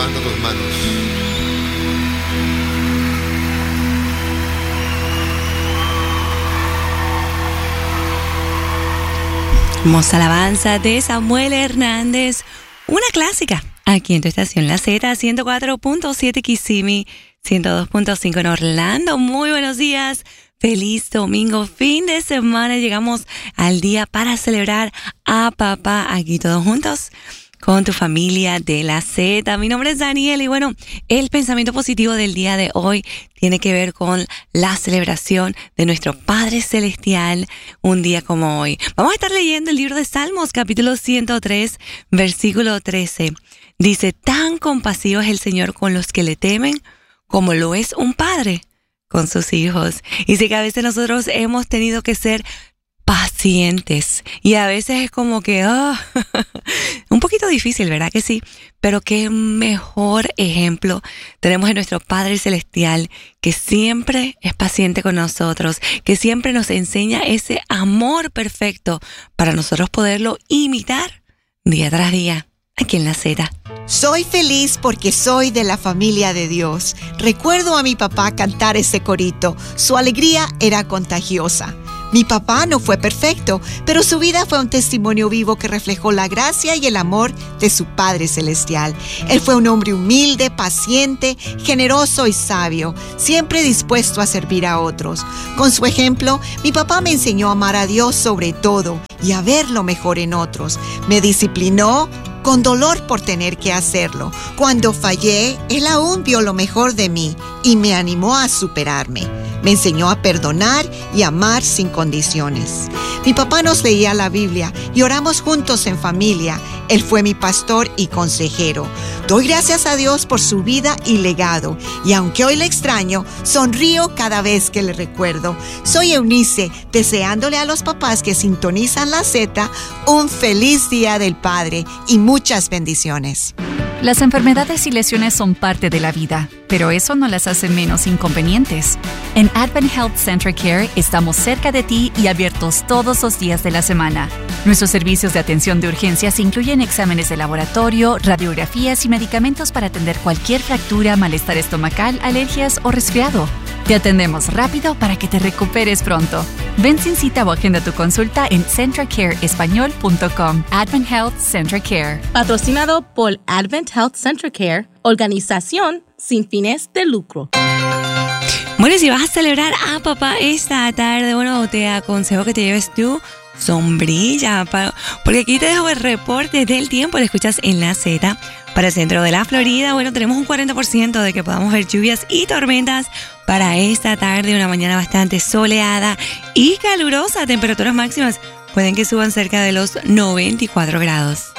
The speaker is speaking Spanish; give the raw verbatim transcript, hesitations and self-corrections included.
Levanta tus manos. Hermosa alabanza de Samuel Hernández, una clásica, aquí en tu estación La Z, ciento cuatro punto siete Kissimmee, ciento dos punto cinco en Orlando. Muy buenos días, feliz domingo, fin de semana, llegamos al día para celebrar a papá, aquí todos juntos con tu familia de La Z. Mi nombre es Daniel y bueno, el pensamiento positivo del día de hoy tiene que ver con la celebración de nuestro Padre Celestial un día como hoy. Vamos a estar leyendo el libro de Salmos, capítulo ciento tres, versículo trece. Dice, tan compasivo es el Señor con los que le temen como lo es un padre con sus hijos. Y sé que a veces nosotros hemos tenido que ser pacientes y a veces es como que oh, un poquito difícil, ¿verdad que sí? Pero qué mejor ejemplo tenemos en nuestro Padre Celestial, que siempre es paciente con nosotros, que siempre nos enseña ese amor perfecto para nosotros poderlo imitar día tras día aquí en La Z. Soy feliz porque soy de la familia de Dios. Recuerdo a mi papá cantar ese corito. Su alegría era contagiosa. Mi papá no fue perfecto, pero su vida fue un testimonio vivo que reflejó la gracia y el amor de su Padre Celestial. Él fue un hombre humilde, paciente, generoso y sabio, siempre dispuesto a servir a otros. Con su ejemplo, mi papá me enseñó a amar a Dios sobre todo y a ver lo mejor en otros. Me disciplinó con dolor por tener que hacerlo. Cuando fallé, Él aún vio lo mejor de mí y me animó a superarme. Me enseñó a perdonar y amar sin condiciones. Mi papá nos leía la Biblia y oramos juntos en familia. Él fue mi pastor y consejero. Doy gracias a Dios por su vida y legado. Y aunque hoy le extraño, sonrío cada vez que le recuerdo. Soy Eunice, deseándole a los papás que sintonizan La Z un feliz Día del Padre y muchas bendiciones. Las enfermedades y lesiones son parte de la vida, pero eso no las hace menos inconvenientes. En Advent Health Central Care estamos cerca de ti y abiertos todos los días de la semana. Nuestros servicios de atención de urgencias incluyen exámenes de laboratorio, radiografías y medicamentos para atender cualquier fractura, malestar estomacal, alergias o resfriado. Te atendemos rápido para que te recuperes pronto. Ven sin cita o agenda tu consulta en central care español punto com. Advent Health Central Care. Patrocinado por Advent Health Central Care, organización sin fines de lucro. Bueno, si vas a celebrar a papá esta tarde, bueno, te aconsejo que te lleves tu sombrilla, porque aquí te dejo el reporte del tiempo, lo escuchas en La Z. Para el centro de la Florida, bueno, tenemos un cuarenta por ciento de que podamos ver lluvias y tormentas para esta tarde, una mañana bastante soleada y calurosa. Temperaturas máximas pueden que suban cerca de los noventa y cuatro grados.